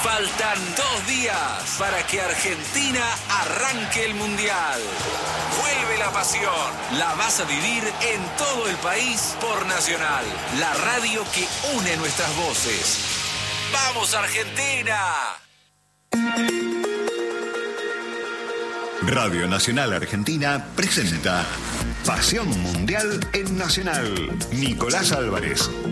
Faltan 2 días para que Argentina arranque el Mundial. Vuelve la pasión. La vas a vivir en todo el país por Nacional, la radio que une nuestras voces. ¡Vamos, Argentina! Radio Nacional Argentina presenta Pasión Mundial en Nacional. Nicolás Álvarez.